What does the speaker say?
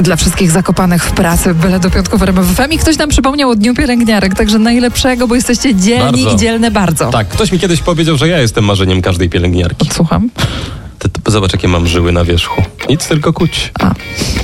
Dla wszystkich zakopanych w pracy, byle do piątków w RMF FM. I ktoś nam przypomniał o Dniu Pielęgniarek, także najlepszego, bo jesteście dzielni Bardzo. i dzielne bardzo. Tak, ktoś mi kiedyś powiedział, że ja jestem marzeniem każdej pielęgniarki. Słucham. Zobacz, jakie mam żyły na wierzchu. Nic, tylko kuć. A.